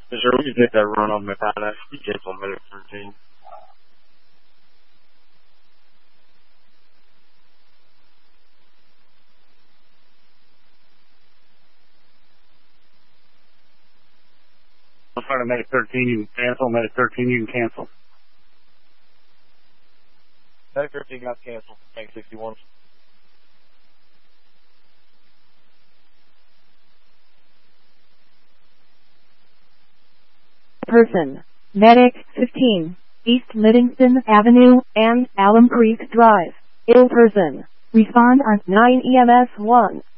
Sure, we can take that run on McConnell. He gets on minute 13. I'll start at minute 13, you can cancel. Minute 13, you can cancel. Minute 13 got canceled. Tank 61. Person. Medic 15. East Livingston Avenue and Alum Creek Drive. Ill person. Respond on 9 EMS 1.